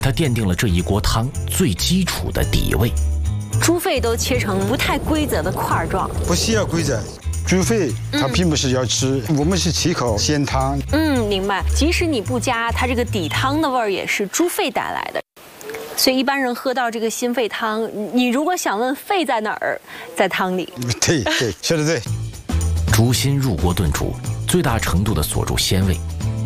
它奠定了这一锅汤最基础的底味。 猪肺都切成不太规则的块状， 不需要规则。猪肺它并不是要吃，我们是沏口鲜汤。 明白。即使你不加，它这个底汤的味儿也是猪肺带来的。所以一般人喝到这个心肺汤，你如果想问肺在哪儿，在汤里。 对，说得对。 猪心入锅炖煮，最大程度地锁住鲜味。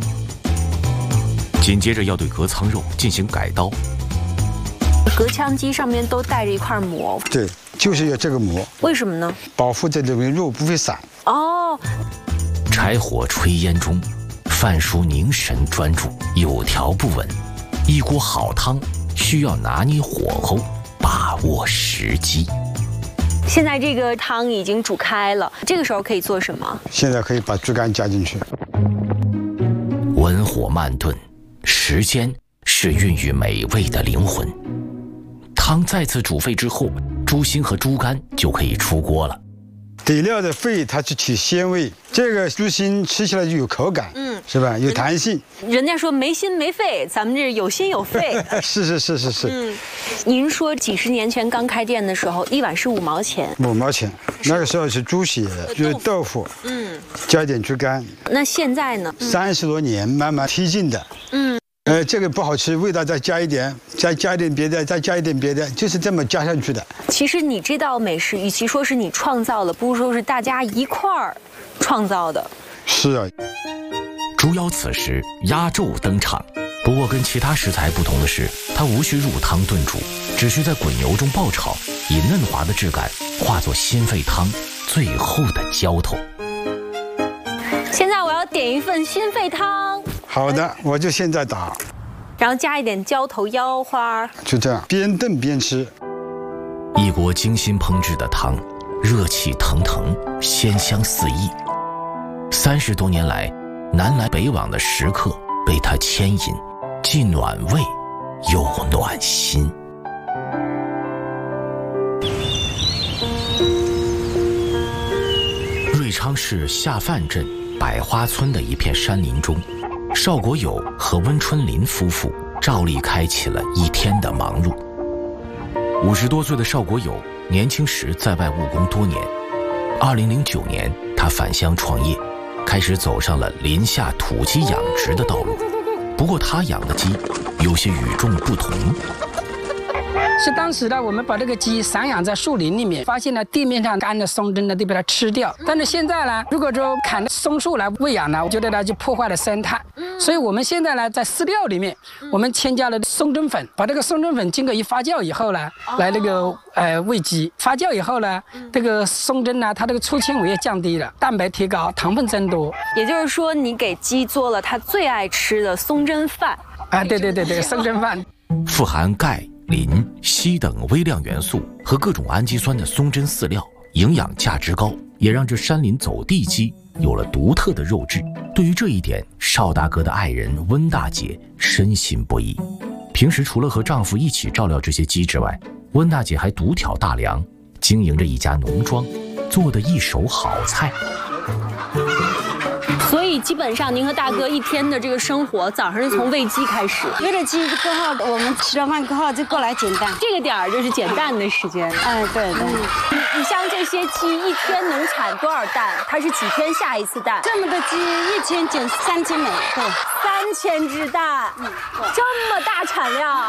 紧接着要对隔舱肉进行改刀。 隔腔肌上面都带着一块膜。 对，就是要这个膜。为什么呢？ 保护这里面肉不会散。 哦。 柴火炊烟中，范叔凝神专注，有条不紊。一锅好汤需要拿捏火候，把握时机。 现在这个汤已经煮开了，这个时候可以做什么？ 现在可以把猪肝加进去。 文火慢炖，时间是孕育美味的灵魂。汤再次煮沸之后，猪心和猪肝就可以出锅了。 底料的肺它是起鲜味，这个猪心吃起来就有口感，是吧？有弹性。 人家说没心没肺，咱们这有心有肺。 是。 您说几十年前刚开店的时候，一碗是5毛钱。5 毛钱，那个时候是猪血，就是豆腐，加一点猪肝。 那现在呢 ？30多年慢慢提进的。这个不好吃，味道再加一点，再加一点别的，再加一点别的，就是这么加上去的。 其实你这道美食，与其说是你创造了，不如说是大家一块儿创造的。 是啊。 猪腰此时压轴登场，不过跟其他食材不同的是，它无需入汤炖煮，只需在滚油中爆炒，以嫩滑的质感化作心肺汤最后的浇头。 现在我要点一份心肺汤。 好的，我就现在打， 然后加一点浇头腰花， 就这样边炖边吃。 一锅精心烹制的汤，热气腾腾，鲜香四溢。30多年来，南来北往的食客被它牵引，既暖胃又暖心。瑞昌市下范镇百花村的一片山林中，邵国友和温春林夫妇照例开启了一天的忙碌。50多岁的邵国友年轻时在外务工多年，2009年他返乡创业，开始走上了林下土鸡养殖的道路。不过他养的鸡有些与众不同。 是当时呢，我们把这个鸡散养在树林里面，发现了地面上干的松针呢都被它吃掉。但是现在呢，如果说砍松树来喂养呢，我觉得呢就破坏了生态。所以我们现在呢，在饲料里面，我们添加了松针粉，把这个松针粉经过一发酵以后呢，来那个喂鸡。发酵以后呢，这个松针呢，它这个粗纤维也降低了，蛋白提高，糖分增多。 也就是说，你给鸡做了它最爱吃的松针饭。 对，松针饭， 富含钙、磷、硒等微量元素和各种氨基酸的松针饲料，营养价值高，也让这山林走地鸡有了独特的肉质。对于这一点，邵大哥的爱人温大姐深信不疑。平时除了和丈夫一起照料这些鸡之外，温大姐还独挑大梁，经营着一家农庄，做的一手好菜。 所以基本上您和大哥一天的这个生活，早上是从喂鸡开始， 喂了鸡过后，我们吃了饭过后就过来捡蛋， 这个点儿就是捡蛋的时间。 对。 你像这些鸡一天能产多少蛋？它是几天下一次蛋？ 这么多鸡一天捡3000枚， 对，3000只蛋，这么大产量。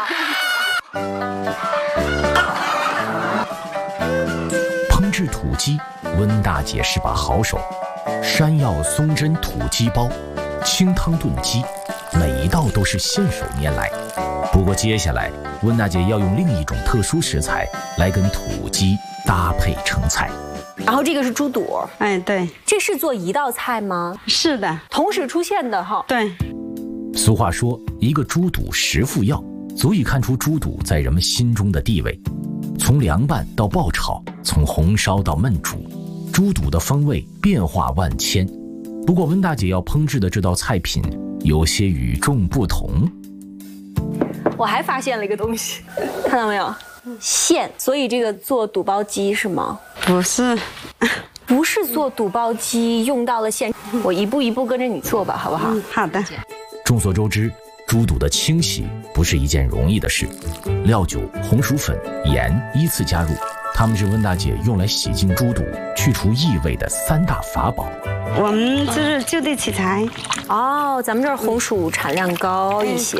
烹制土鸡，温大姐是把好手。山药松针土鸡煲、清汤炖鸡，每一道都是信手拈来。不过接下来，温大姐要用另一种特殊食材来跟土鸡搭配成菜。 然后这个是猪肚， 对， 这是做一道菜吗？ 是的， 同时出现的哈。 对。 俗话说，一个猪肚10副药，足以看出猪肚在人们心中的地位。从凉拌到爆炒，从红烧到焖煮，猪肚的风味变化万千。不过温大姐要烹制的这道菜品有些与众不同。 我还发现了一个东西，看到没有？馅。所以这个做肚包鸡是吗？ 不是， 不是做肚包鸡用到了馅。我一步一步跟着你做吧，好不好？ 好的。 众所周知， 猪肚的清洗不是一件容易的事，料酒、红薯粉、盐依次加入，它们是温大姐用来洗净猪肚、去除异味的3大法宝。 我们就是就地取材。 哦，咱们这儿红薯产量高一些。